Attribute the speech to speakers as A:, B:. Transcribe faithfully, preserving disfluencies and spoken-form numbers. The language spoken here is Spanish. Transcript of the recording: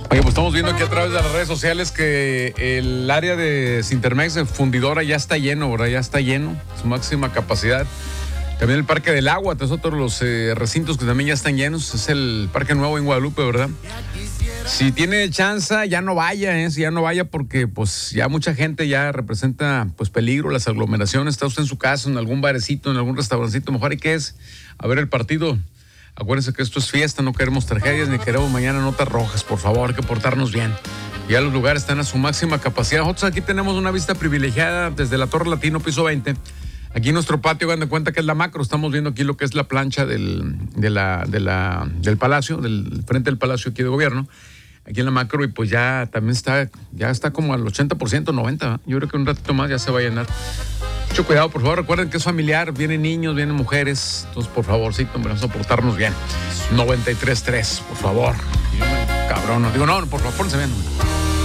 A: Oye, pues estamos viendo aquí a través de las redes sociales que el área de Cintermex de fundidora ya está lleno, ¿verdad? Ya está lleno, su máxima capacidad. También el Parque del Agua, es otro de los eh, recintos que también ya están llenos. Es el Parque Nuevo en Guadalupe, ¿verdad? Si tiene chance, ya no vaya, ¿eh? Si ya no vaya porque pues ya mucha gente ya representa pues peligro, las aglomeraciones. Está usted en su casa, en algún barecito, en algún restaurancito, mejor hay que es a ver el partido. Acuérdense que esto es fiesta, no queremos tragedias ni queremos mañana notas rojas, por favor, hay que portarnos bien. Ya los lugares están a su máxima capacidad. Nosotros aquí tenemos una vista privilegiada desde la Torre Latino, piso veinte. Aquí en nuestro patio, hagan de cuenta que es la macro. Estamos viendo aquí lo que es la plancha del, de la, de la, del palacio, del frente del palacio aquí de gobierno. Aquí en la macro, y pues ya también está, ya está como al ochenta por ciento, noventa por ciento. Yo creo que un ratito más ya se va a llenar. Mucho cuidado, por favor, recuerden que es familiar, vienen niños, vienen mujeres, entonces por favorcito, hombre, vamos a portarnos bien. noventa y tres punto tres, por favor. Cabrón, no digo, no, por favor, pónganse bien.